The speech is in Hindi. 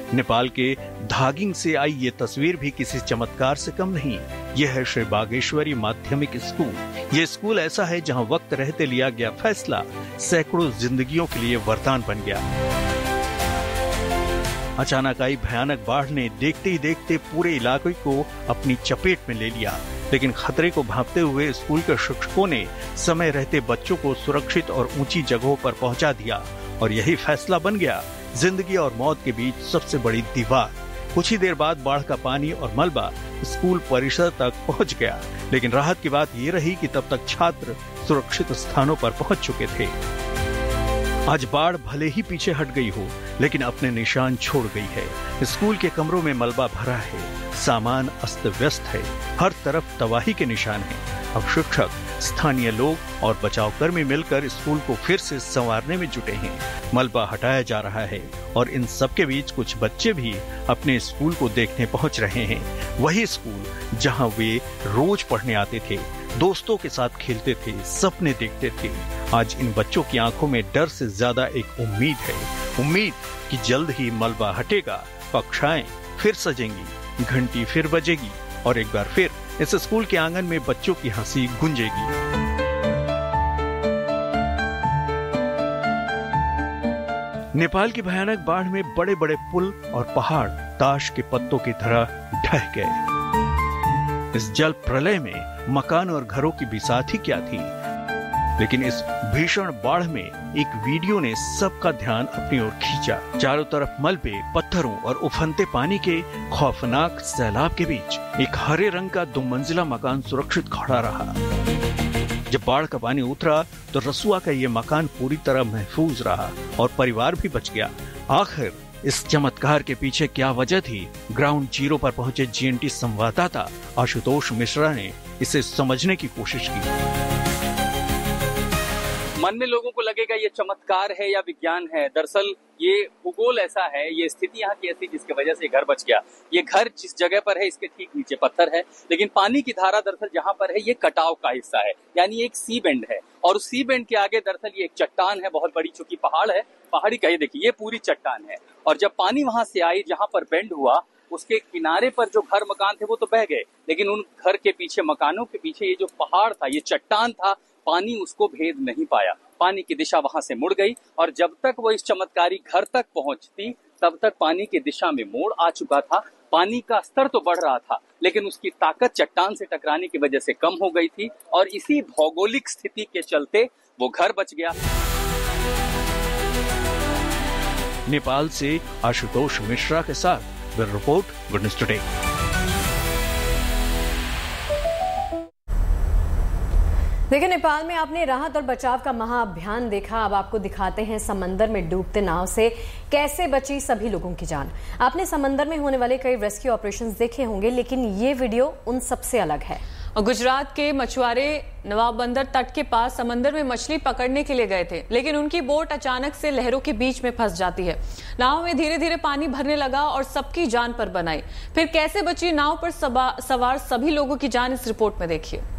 नेपाल के धागिंग से आई ये तस्वीर भी किसी चमत्कार से कम नहीं। यह है श्री बागेश्वरी माध्यमिक स्कूल। ये स्कूल ऐसा है जहां वक्त रहते लिया गया फैसला सैकड़ों जिंदगियों के लिए वरदान बन गया। अचानक आई भयानक बाढ़ ने देखते ही देखते पूरे इलाके को अपनी चपेट में ले लिया, लेकिन खतरे को भांपते हुए स्कूल के शिक्षकों ने समय रहते बच्चों को सुरक्षित और ऊंची जगहों पर पहुंचा दिया और यही फैसला बन गया जिंदगी और मौत के बीच सबसे बड़ी दीवार। कुछ ही देर बाद बाढ़ का पानी और मलबा स्कूल परिसर तक पहुंच गया, लेकिन राहत की बात ये रही कि तब तक छात्र सुरक्षित स्थानों पर पहुंच चुके थे। आज बाढ़ भले ही पीछे हट गई हो, लेकिन अपने निशान छोड़ गई है। स्कूल के कमरों में मलबा भरा है, सामान अस्त व्यस्त है, हर तरफ तबाही के निशान हैं। अब शिक्षक, स्थानीय लोग और बचाव कर्मी मिलकर स्कूल को फिर से संवारने में जुटे हैं। मलबा हटाया जा रहा है और इन सब के बीच कुछ बच्चे भी अपने स्कूल को देखने पहुंच रहे हैं। वही स्कूल जहां वे रोज पढ़ने आते थे, दोस्तों के साथ खेलते थे, सपने देखते थे। आज इन बच्चों की आंखों में डर से ज्यादा एक उम्मीद है, उम्मीद कि जल्द ही मलबा हटेगा, कक्षाएं फिर सजेंगी, घंटी फिर बजेगी और एक बार फिर इस स्कूल के आंगन में बच्चों की हंसी गूंजेगी। नेपाल की भयानक बाढ़ में बड़े बड़े पुल और पहाड़ ताश के पत्तों की तरह ढह गए। इस जल प्रलय में मकान और घरों की बिसाती क्या थी, लेकिन इस भीषण बाढ़ में एक वीडियो ने सबका ध्यान अपनी ओर खींचा। चारों तरफ मलबे, पत्थरों और उफनते पानी के खौफनाक सैलाब के बीच एक हरे रंग का 2 मंजिला मकान सुरक्षित खड़ा रहा। जब बाढ़ का पानी उतरा तो रसुआ का ये मकान पूरी तरह महफूज रहा और परिवार भी बच गया। आखिर इस चमत्कार के पीछे क्या वजह थी? ग्राउंड जीरो पर पहुंचे GNT संवाददाता आशुतोष मिश्रा ने इसे समझने की कोशिश की। मन में लोगों को लगेगा ये चमत्कार है या विज्ञान है। दरअसल ये भूगोल ऐसा है, ये स्थिति यहाँ की ऐसी जिसकी वजह से घर बच गया। ये घर जिस जगह पर है इसके ठीक नीचे पत्थर है, लेकिन पानी की धारा दरअसल जहाँ पर है ये कटाव का हिस्सा है, यानी एक सी बेंड है। और उस सी बेंड के आगे दरअसल ये एक चट्टान है, बहुत बड़ी, चूंकि पहाड़ है, पहाड़ी का ये देखिए ये पूरी चट्टान है। और जब पानी वहां से आई जहाँ पर बेंड हुआ, उसके किनारे पर जो घर मकान थे वो तो बह गए, लेकिन उन घर के पीछे, मकानों के पीछे ये जो पहाड़ था, ये चट्टान था, पानी उसको भेद नहीं पाया। पानी की दिशा वहां से मुड़ गई और जब तक वो इस चमत्कारी घर तक पहुंचती तब तक पानी की दिशा में मोड़ आ चुका था। पानी का स्तर तो बढ़ रहा था, लेकिन उसकी ताकत चट्टान से टकराने की वजह से कम हो गई थी और इसी भौगोलिक स्थिति के चलते वो घर बच गया। नेपाल से आशुतोष मिश्रा के साथ रिपोर्ट, गुड न्यूज टुडे। देखिए, नेपाल में आपने राहत और बचाव का महाअभियान देखा। अब आपको दिखाते हैं समंदर में डूबते नाव से कैसे बची सभी लोगों की जान। आपने समंदर में होने वाले कई रेस्क्यू ऑपरेशंस देखे होंगे, लेकिन ये वीडियो उन सबसे अलग है। गुजरात के मछुआरे नवाबंदर तट के पास समंदर में मछली पकड़ने के लिए गए थे, लेकिन उनकी बोट अचानक से लहरों के बीच में फंस जाती है। नाव में धीरे धीरे पानी भरने लगा और सबकी जान पर बनाई। फिर कैसे बची नाव पर सवार सभी लोगों की जान, इस रिपोर्ट में देखिए।